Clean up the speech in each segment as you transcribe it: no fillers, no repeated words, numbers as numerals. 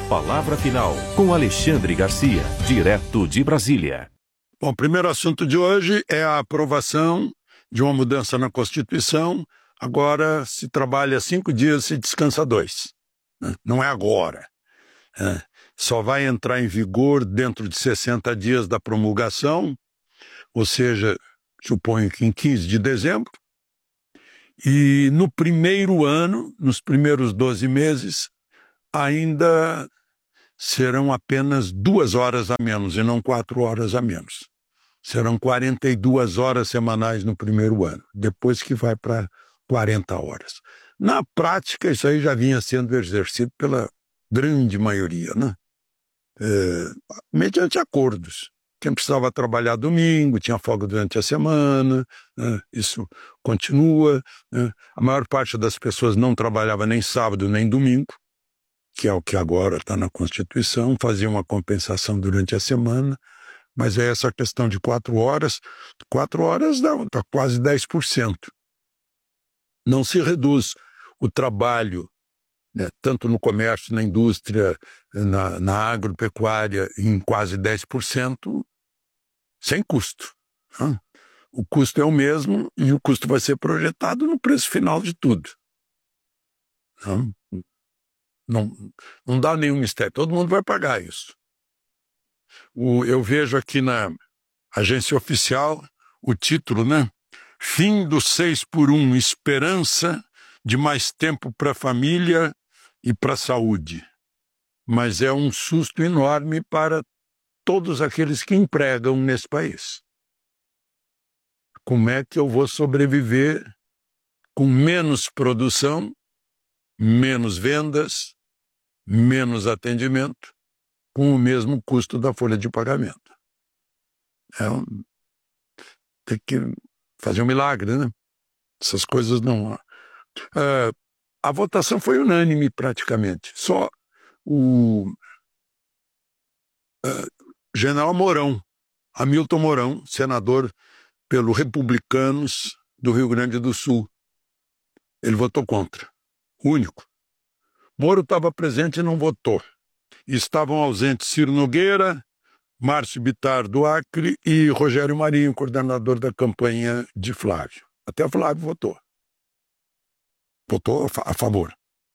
palavra final com Alexandre Garcia, direto de Brasília. Bom, o primeiro assunto de hoje é a aprovação de uma mudança na Constituição. Agora se trabalha 5 dias e se descansa 2. Não é agora. Só vai entrar em vigor dentro de 60 dias da promulgação, ou seja, suponho que em 15 de dezembro. E no primeiro ano, nos primeiros 12 meses, ainda serão apenas 2 horas a menos e não 4 horas a menos. Serão 42 horas semanais no primeiro ano, depois que vai para 40 horas. Na prática, isso aí já vinha sendo exercido pela grande maioria, né? Mediante acordos. Quem precisava trabalhar domingo, tinha folga durante a semana, isso continua. A maior parte das pessoas não trabalhava nem sábado nem domingo, que é o que agora está na Constituição, fazia uma compensação durante a semana, mas é essa questão de 4 horas. 4 horas dá quase 10%. Não se reduz o trabalho, tanto no comércio, na indústria, na agropecuária, em quase 10%, sem custo. O custo é o mesmo e o custo vai ser projetado no preço final de tudo. Não dá nenhum mistério, todo mundo vai pagar isso. Eu vejo aqui na agência oficial o título, Fim do 6x1, esperança de mais tempo para a família e para a saúde. Mas é um susto enorme para todos aqueles que empregam nesse país. Como é que eu vou sobreviver com menos produção, menos vendas, menos atendimento, com o mesmo custo da folha de pagamento? Tem que fazer um milagre, né? Essas coisas não... A votação foi unânime praticamente. Só o general Mourão, Hamilton Mourão, senador pelo Republicanos do Rio Grande do Sul, ele votou contra. O único. Moro estava presente e não votou. Estavam ausentes Ciro Nogueira, Márcio Bittar do Acre e Rogério Marinho, coordenador da campanha de Flávio. Até Flávio votou. Votou a favor.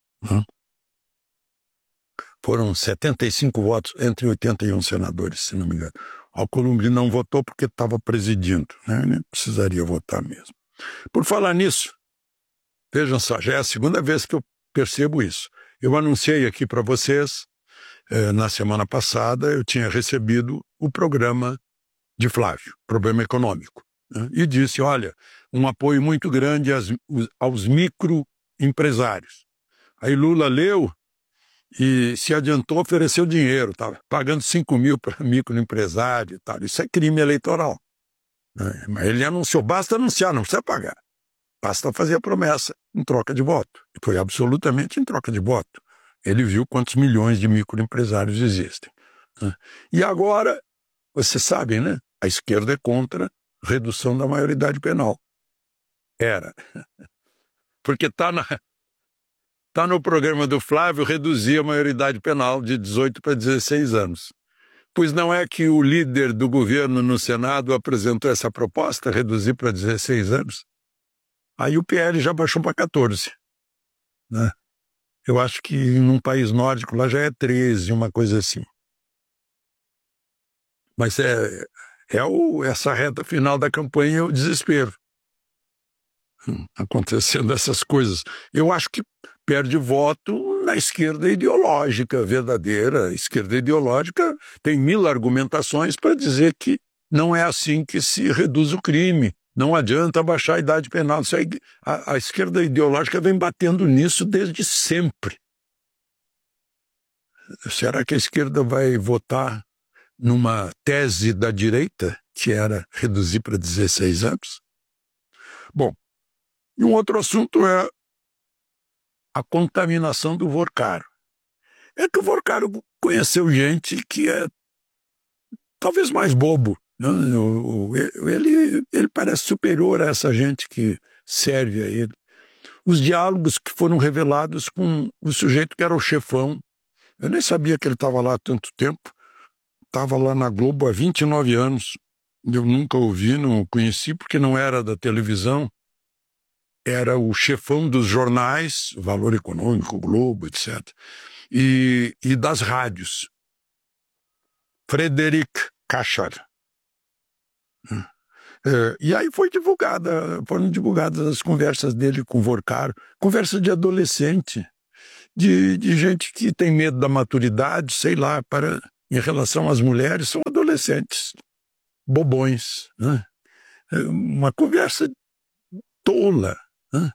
Foram 75 votos entre 81 senadores, se não me engano. Alcolumbre não votou porque estava presidindo, nem precisaria votar mesmo. Por falar nisso, vejam só, já é a segunda vez que eu percebo isso. Eu anunciei aqui para vocês, na semana passada, eu tinha recebido o programa de Flávio, Programa Econômico, e disse, olha, um apoio muito grande aos microempresários. Aí Lula leu e se adiantou, ofereceu dinheiro, estava pagando 5 mil para microempresário e tal. Isso é crime eleitoral. Mas ele anunciou, basta anunciar, não precisa pagar. Basta fazer a promessa em troca de voto. E foi absolutamente em troca de voto. Ele viu quantos milhões de microempresários existem. E agora, vocês sabem, a esquerda é contra redução da maioridade penal. Era. Porque está no programa do Flávio reduzir a maioridade penal de 18 para 16 anos. Pois não é que o líder do governo no Senado apresentou essa proposta, reduzir para 16 anos? Aí o PL já baixou para 14. Eu acho que num país nórdico lá já é 13, uma coisa assim. Mas essa reta final da campanha é o desespero. Acontecendo essas coisas. Eu acho que perde voto na esquerda ideológica verdadeira. A esquerda ideológica tem 1000 argumentações para dizer que não é assim que se reduz o crime. Não adianta baixar a idade penal. Isso aí, a esquerda ideológica vem batendo nisso desde sempre. Será que a esquerda vai votar numa tese da direita, que era reduzir para 16 anos? Bom, e um outro assunto é a contaminação do Vorcaro. É que o Vorcaro conheceu gente que é talvez mais bobo. Ele parece superior a essa gente que serve a ele. Os diálogos que foram revelados com o sujeito que era o chefão Eu nem sabia que ele estava lá há tanto tempo. Estava lá na Globo há 29 anos. Eu nunca ouvi, não o conheci, porque não era da televisão. Era o chefão dos jornais, Valor Econômico, Globo, etc. E das rádios. Frederic Kachar. E aí foram divulgadas as conversas dele com Vorcaro, conversa de adolescente, de gente que tem medo da maturidade, sei lá, em relação às mulheres, são adolescentes, bobões, né? Uma conversa tola, né?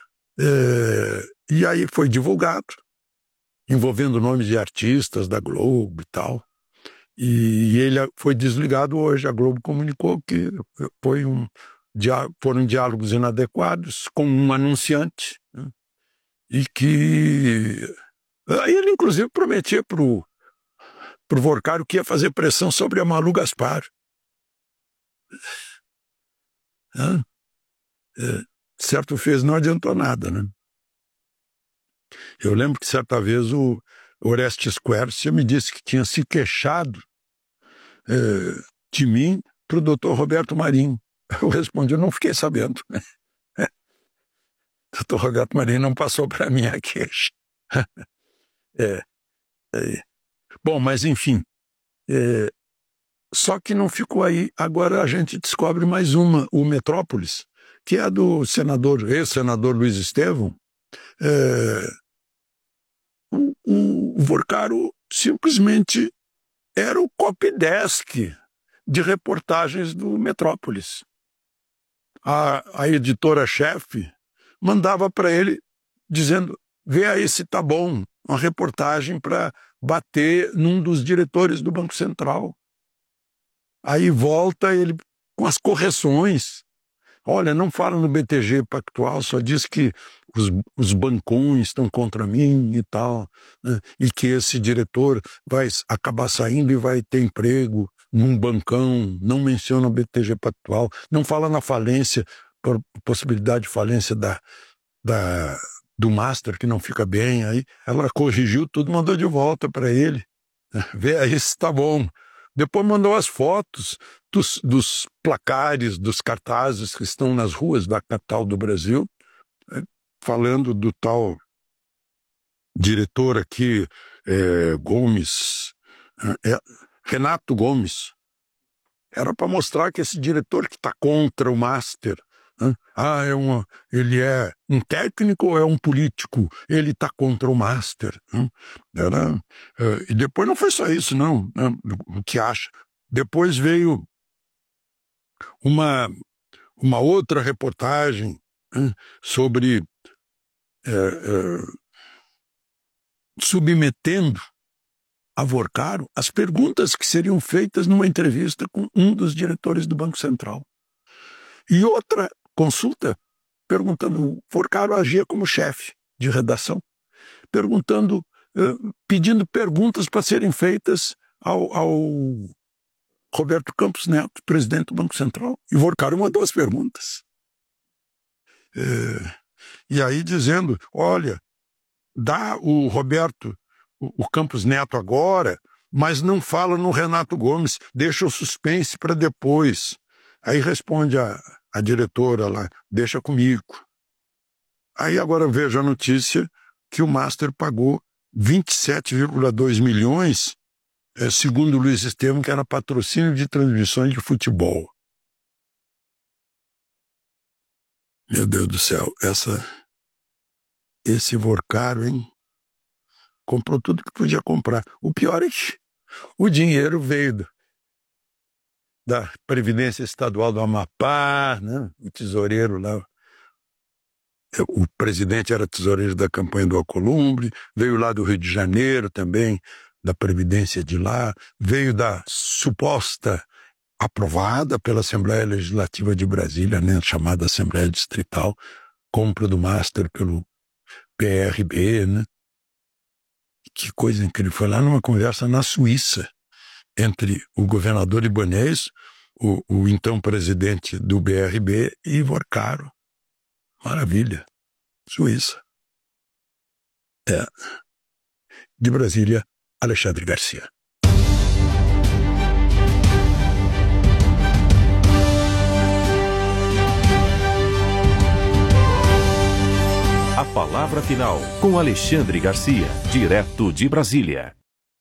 E aí foi divulgado, envolvendo nomes de artistas da Globo e tal. E ele foi desligado hoje. A Globo comunicou que foram diálogos inadequados com um anunciante, né? E que ele, inclusive, prometia para o Vorcaro que ia fazer pressão sobre a Malu Gaspar. Certo fez, não adiantou nada, né? Eu lembro que certa vez o Orestes Quercia me disse que tinha se queixado de mim para o doutor Roberto Marinho. Eu respondi, eu não fiquei sabendo. O doutor Roberto Marinho não passou para mim a queixa. Bom, mas enfim, só que não ficou aí. Agora a gente descobre mais uma, o Metrópolis, que é do ex-senador Luiz Estevão. O Vorcaro simplesmente era o copydesk de reportagens do Metrópolis. A editora-chefe mandava para ele dizendo, vê aí se tá bom, uma reportagem para bater num dos diretores do Banco Central. Aí volta ele com as correções. Olha, não fala no BTG Pactual, só diz que os bancões estão contra mim e tal, né? E que esse diretor vai acabar saindo e vai ter emprego num bancão, não menciona o BTG Pactual, não fala na falência, possibilidade de falência do Master, que não fica bem. Aí ela corrigiu tudo, mandou de volta para ele. Vê aí se está bom. Depois mandou as fotos dos placares, dos cartazes que estão nas ruas da capital do Brasil, falando do tal diretor aqui, Gomes, Renato Gomes. Era para mostrar que esse diretor que está contra o Master, ele é um técnico ou é um político? Ele está contra o Master. E depois não foi só isso, não. O que acha? Depois veio uma outra reportagem sobre submetendo a Vorcaro as perguntas que seriam feitas numa entrevista com um dos diretores do Banco Central. E outra consulta perguntando, Vorcaro agia como chefe de redação, pedindo perguntas para serem feitas ao Roberto Campos Neto, presidente do Banco Central. E Vorcaro mandou as perguntas. E aí dizendo, olha, dá o Roberto, o Campos Neto agora, mas não fala no Renato Gomes, deixa o suspense para depois. Aí responde a diretora lá, deixa comigo. Aí agora vejo a notícia que o Master pagou 27,2 milhões, segundo o Luiz Estevão, que era patrocínio de transmissões de futebol. Meu Deus do céu, esse Vorcaro, hein? Comprou tudo que podia comprar. O pior é que o dinheiro veio da Previdência Estadual do Amapá, né? O tesoureiro lá, o presidente era tesoureiro da campanha do Alcolumbre, veio lá do Rio de Janeiro também, da Previdência de lá, veio da suposta aprovada pela Assembleia Legislativa de Brasília, né? Chamada Assembleia Distrital, compra do Master pelo PRB, né? Que coisa incrível. Foi lá numa conversa na Suíça entre o governador libanês, o então presidente do BRB e Vorcaro. Maravilha. Suíça. De Brasília, Alexandre Garcia. A palavra final com Alexandre Garcia, direto de Brasília.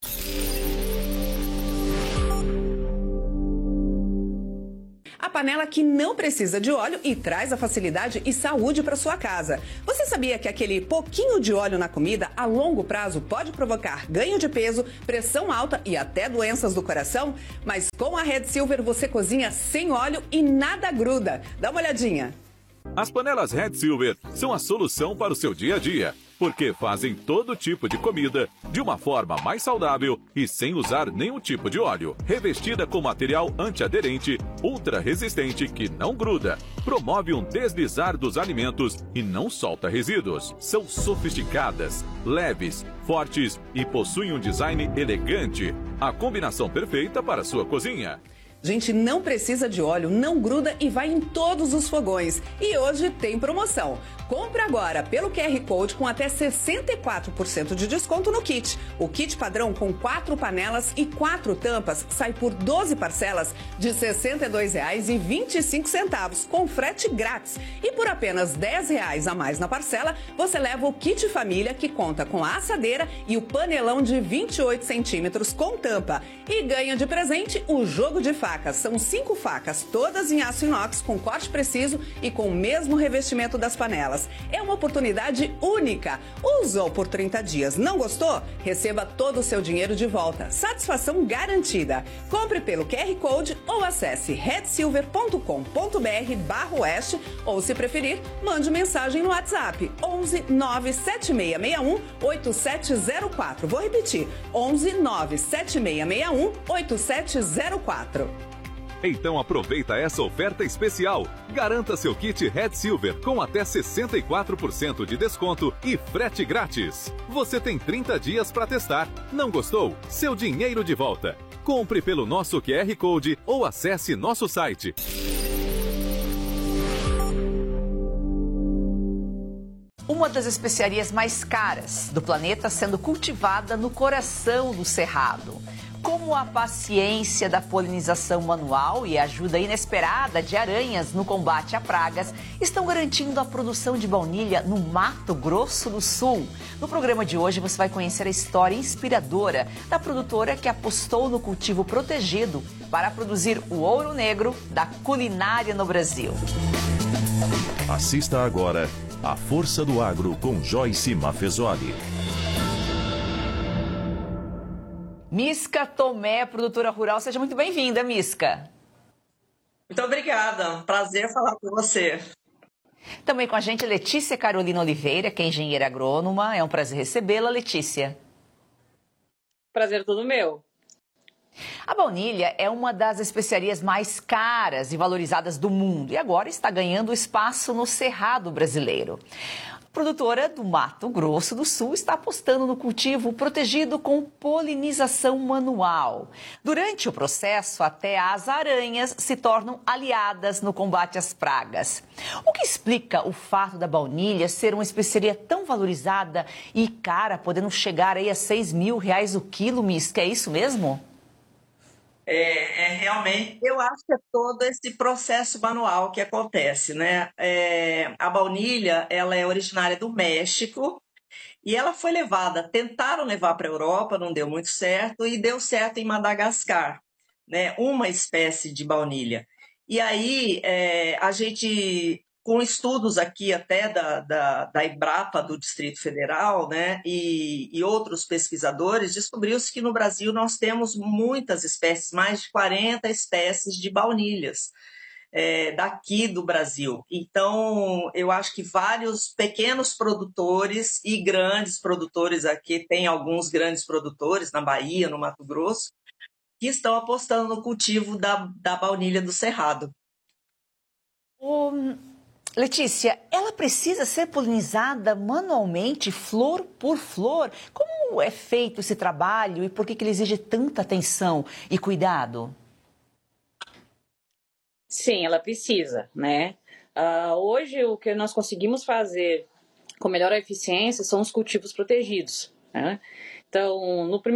A panela que não precisa de óleo e traz a facilidade e saúde para sua casa. Você sabia que aquele pouquinho de óleo na comida a longo prazo pode provocar ganho de peso, pressão alta e até doenças do coração? Mas com a Red Silver você cozinha sem óleo e nada gruda. Dá uma olhadinha. As panelas Red Silver são a solução para o seu dia a dia, porque fazem todo tipo de comida de uma forma mais saudável e sem usar nenhum tipo de óleo. Revestida com material antiaderente, ultra resistente que não gruda, promove um deslizar dos alimentos e não solta resíduos. São sofisticadas, leves, fortes e possuem um design elegante. A combinação perfeita para a sua cozinha. Gente, não precisa de óleo, não gruda e vai em todos os fogões. E hoje tem promoção. Compre agora pelo QR Code com até 64% de desconto no kit. O kit padrão com 4 panelas e 4 tampas sai por 12 parcelas de R$ 62,25 com frete grátis. E por apenas R$ 10 a mais na parcela, você leva o kit família que conta com a assadeira e o panelão de 28 centímetros com tampa. E ganha de presente o jogo de facas. São 5 facas, todas em aço inox com corte preciso e com o mesmo revestimento das panelas. É uma oportunidade única. Usou por 30 dias, não gostou? Receba todo o seu dinheiro de volta. Satisfação garantida. Compre pelo QR Code ou acesse redsilver.com.br/oeste ou, se preferir, mande mensagem no WhatsApp 11 97661 8704. Vou repetir, 11 97661 8704. Então aproveita essa oferta especial. Garanta seu kit Red Silver com até 64% de desconto e frete grátis. Você tem 30 dias para testar. Não gostou? Seu dinheiro de volta. Compre pelo nosso QR Code ou acesse nosso site. Uma das especiarias mais caras do planeta sendo cultivada no coração do Cerrado. Como a paciência da polinização manual e a ajuda inesperada de aranhas no combate a pragas estão garantindo a produção de baunilha no Mato Grosso do Sul. No programa de hoje você vai conhecer a história inspiradora da produtora que apostou no cultivo protegido para produzir o ouro negro da culinária no Brasil. Assista agora A Força do Agro com Joyce Maffezoli. Misca Tomé, produtora rural, seja muito bem-vinda, Misca. Muito obrigada, prazer falar com você. Também com a gente Letícia Carolina Oliveira, que é engenheira agrônoma, é um prazer recebê-la, Letícia. Prazer todo meu. A baunilha é uma das especiarias mais caras e valorizadas do mundo e agora está ganhando espaço no Cerrado brasileiro. A produtora do Mato Grosso do Sul está apostando no cultivo protegido com polinização manual. Durante o processo, até as aranhas se tornam aliadas no combate às pragas. O que explica o fato da baunilha ser uma especiaria tão valorizada e cara, podendo chegar aí a R$6 mil o quilo, Misca? É isso mesmo? Realmente, eu acho que é todo esse processo manual que acontece, né? A baunilha, ela é originária do México e ela foi tentaram levar para a Europa, não deu muito certo, e deu certo em Madagascar, né? Uma espécie de baunilha. E aí, a gente, com estudos aqui até da Embrapa do Distrito Federal, né, e outros pesquisadores, descobriu-se que no Brasil nós temos muitas espécies, mais de 40 espécies de baunilhas daqui do Brasil. Então, eu acho que vários pequenos produtores e grandes produtores aqui, tem alguns grandes produtores na Bahia, no Mato Grosso, que estão apostando no cultivo da baunilha do Cerrado. Letícia, ela precisa ser polinizada manualmente, flor por flor? Como é feito esse trabalho e por que ele exige tanta atenção e cuidado? Sim, ela precisa, né? Hoje, o que nós conseguimos fazer com melhor eficiência são os cultivos protegidos, né? Então, no primeiro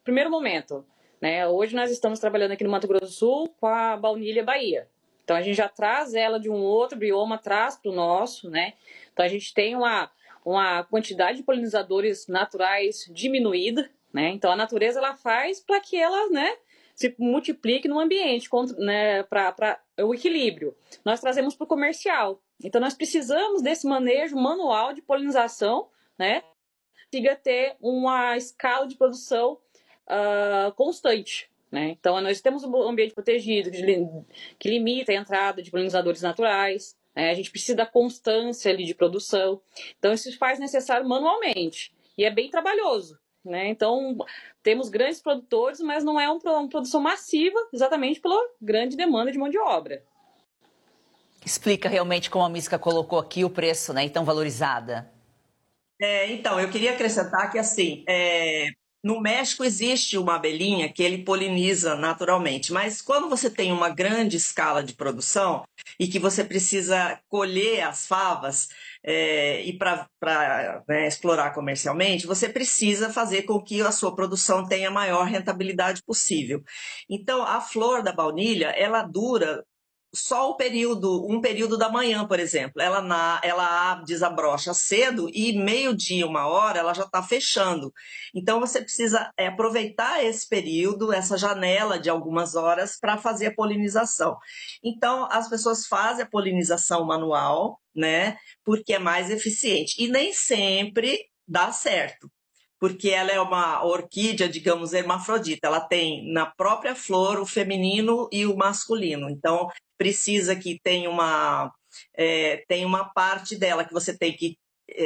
primeiro momento, né? Hoje nós estamos trabalhando aqui no Mato Grosso do Sul com a baunilha Bahia. Então a gente já traz ela de um outro bioma, traz para o nosso, né? Então a gente tem uma quantidade de polinizadores naturais diminuída, né? Então a natureza ela faz para que ela, né, se multiplique no ambiente, né, para o equilíbrio. Nós trazemos para o comercial. Então nós precisamos desse manejo manual de polinização, né? Consiga ter uma escala de produção constante, né? Então nós temos um ambiente protegido que limita a entrada de polinizadores naturais, né? A gente precisa da constância ali de produção. Então isso se faz necessário manualmente e é bem trabalhoso, né? Então temos grandes produtores, mas não é uma produção massiva, exatamente pela grande demanda de mão de obra. Explica realmente como a Mística colocou aqui o preço, né, tão valorizada. Então, eu queria acrescentar que, assim, no México existe uma abelhinha que ele poliniza naturalmente, mas quando você tem uma grande escala de produção e que você precisa colher as favas e para explorar comercialmente, você precisa fazer com que a sua produção tenha a maior rentabilidade possível. Então, a flor da baunilha, ela dura só um período da manhã, por exemplo. Ela desabrocha cedo e meio-dia, 1h, ela já está fechando. Então, você precisa aproveitar esse período, essa janela de algumas horas para fazer a polinização. Então, as pessoas fazem a polinização manual, né, porque é mais eficiente. E nem sempre dá certo, porque ela é uma orquídea, digamos, hermafrodita. Ela tem na própria flor o feminino e o masculino. Então, precisa que tenha uma parte dela que você tem que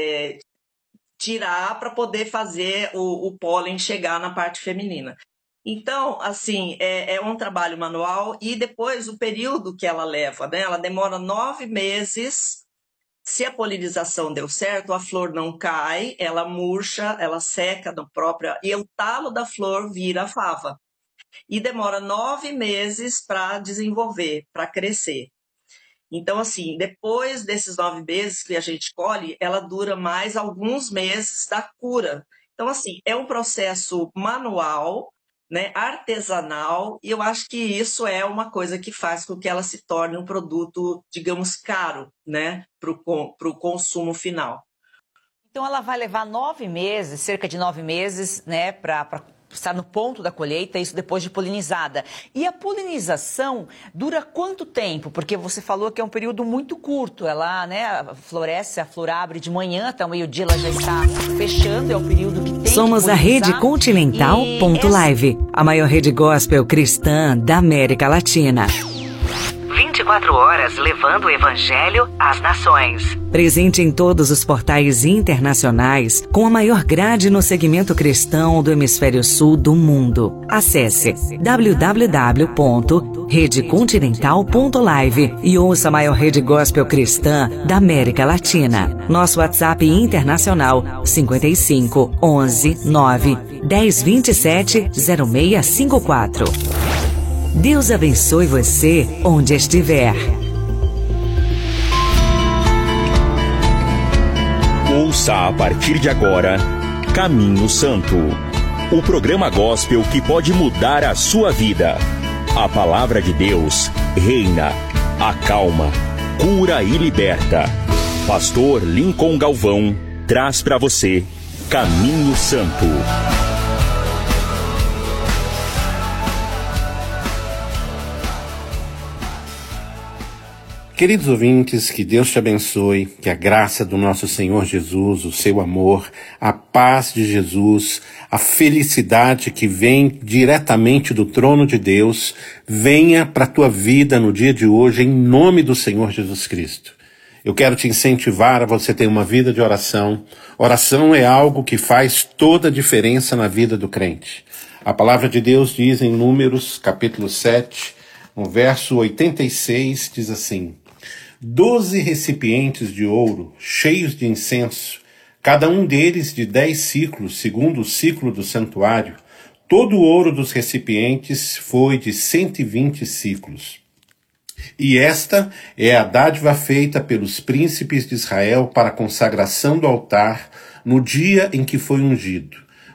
tirar para poder fazer o pólen chegar na parte feminina. Então, assim, é um trabalho manual e depois o período que ela leva, né? Ela demora 9 meses. Se a polinização deu certo, a flor não cai, ela murcha, ela seca no próprio... E o talo da flor vira fava. E demora 9 meses para desenvolver, para crescer. Então, assim, depois desses 9 meses que a gente colhe, ela dura mais alguns meses da cura. Então, assim, é um processo manual, né, artesanal, e eu acho que isso é uma coisa que faz com que ela se torne um produto, digamos, caro, né, para o consumo final. Então ela vai levar 9 meses, cerca de 9 meses, né, para estar no ponto da colheita, isso depois de polinizada. E a polinização dura quanto tempo? Porque você falou que é um período muito curto. Ela, né, floresce, a flor abre de manhã até o meio-dia, ela já está fechando, é o período que tem Somos que a Rede Continental.live, a maior rede gospel cristã da América Latina. 24 horas levando o evangelho às nações. Presente em todos os portais internacionais, com a maior grade no segmento cristão do hemisfério sul do mundo. Acesse www.redecontinental.live e ouça a maior rede gospel cristã da América Latina. Nosso WhatsApp internacional 55 11 9 10 27 0654. Deus abençoe você onde estiver. Ouça a partir de agora Caminho Santo, o programa gospel que pode mudar a sua vida. A palavra de Deus reina, acalma, cura e liberta. Pastor Lincoln Galvão traz para você Caminho Santo. Queridos ouvintes, que Deus te abençoe, que a graça do nosso Senhor Jesus, o seu amor, a paz de Jesus, a felicidade que vem diretamente do trono de Deus, venha para a tua vida no dia de hoje, em nome do Senhor Jesus Cristo. Eu quero te incentivar a você ter uma vida de oração. Oração é algo que faz toda a diferença na vida do crente. A palavra de Deus diz em Números, capítulo 7, no verso 86, diz assim: 12 recipientes de ouro, cheios de incenso, cada um deles de 10 ciclos, segundo o ciclo do santuário. Todo o ouro dos recipientes foi de 120 ciclos. E esta é a dádiva feita pelos príncipes de Israel para a consagração do altar no dia em que foi ungido.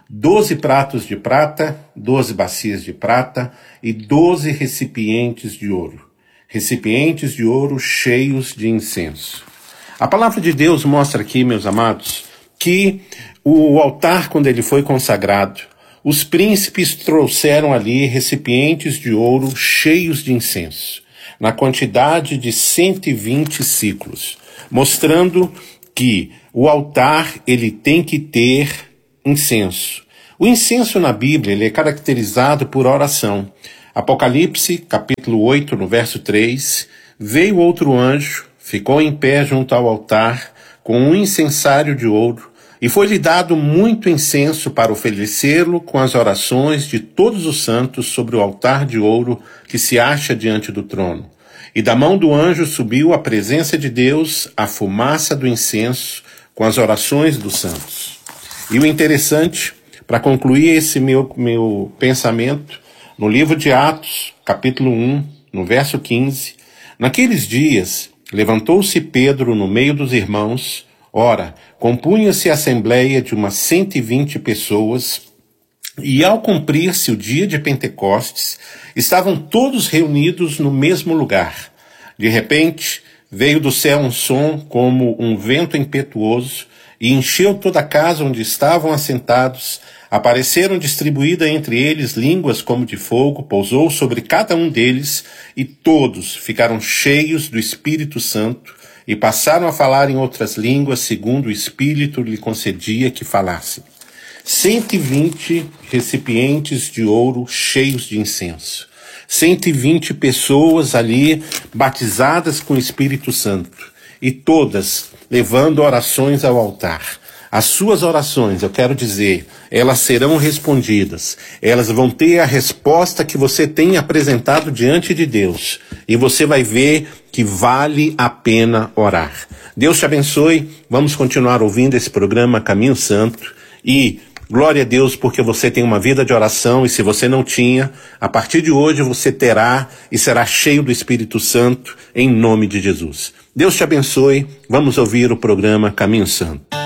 12 pratos de prata, 12 bacias de prata e 12 recipientes de ouro. Recipientes de ouro cheios de incenso. A palavra de Deus mostra aqui, meus amados, que o altar, quando ele foi consagrado, os príncipes trouxeram ali recipientes de ouro cheios de incenso, na quantidade de 120 ciclos, mostrando que o altar ele tem que ter incenso. O incenso na Bíblia ele é caracterizado por oração. Apocalipse, capítulo 8, no verso 3, veio outro anjo, ficou em pé junto ao altar, com um incensário de ouro, e foi-lhe dado muito incenso para oferecê-lo com as orações de todos os santos sobre o altar de ouro que se acha diante do trono. E da mão do anjo subiu à presença de Deus a fumaça do incenso com as orações dos santos. E o interessante, para concluir esse meu pensamento, no livro de Atos, capítulo 1, no verso 15, naqueles dias levantou-se Pedro no meio dos irmãos. Ora, compunha-se a assembleia de umas 120 pessoas, e ao cumprir-se o dia de Pentecostes, estavam todos reunidos no mesmo lugar. De repente, veio do céu um som como um vento impetuoso, e encheu toda a casa onde estavam assentados. Apareceram distribuídas entre eles línguas como de fogo, pousou sobre cada um deles, e todos ficaram cheios do Espírito Santo, e passaram a falar em outras línguas, segundo o Espírito lhe concedia que falassem. 120 recipientes de ouro cheios de incenso. 120 pessoas ali batizadas com o Espírito Santo. E todas levando orações ao altar. As suas orações, eu quero dizer, elas serão respondidas. Elas vão ter a resposta que você tem apresentado diante de Deus. E você vai ver que vale a pena orar. Deus te abençoe. Vamos continuar ouvindo esse programa Caminho Santo. E glória a Deus porque você tem uma vida de oração. E se você não tinha, a partir de hoje você terá e será cheio do Espírito Santo em nome de Jesus. Deus te abençoe. Vamos ouvir o programa Caminho Santo.